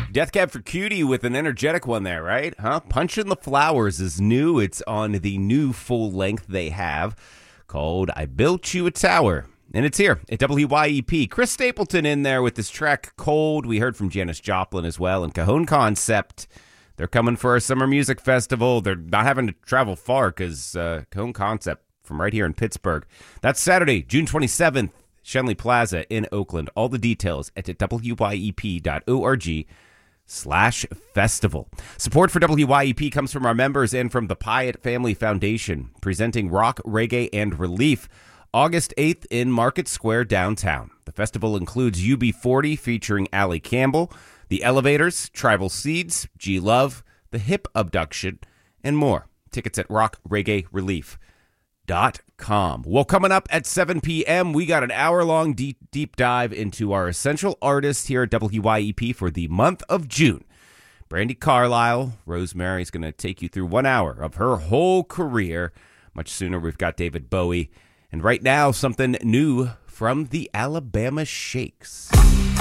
Death Cab for Cutie with an energetic one there, right? Huh? Punch in the Flowers is new. It's on the new full length they have called I Built You a Tower. And it's here at WYEP. Chris Stapleton in there with this track, Cold. We heard from Janis Joplin as well. And Cajon Concept, they're coming for our Summer Music Festival. They're not having to travel far because Cajon Concept from right here in Pittsburgh. That's Saturday, June 27th, Shenley Plaza in Oakland. All the details at wyep.org/festival. Support for WYEP comes from our members and from the Pyatt Family Foundation, presenting Rock, Reggae, and Relief. August 8th in Market Square downtown. The festival includes UB40 featuring Allie Campbell, The Elevators, Tribal Seeds, G Love, The Hip Abduction, and more. Tickets at rockreggaerelief.com. Well, coming up at 7 p.m., we got an hour-long deep dive into our essential artists here at WYEP for the month of June. Brandi Carlile, Rosemary's going to take you through 1 hour of her whole career. Much sooner, we've got David Bowie. And right now, something new from the Alabama Shakes.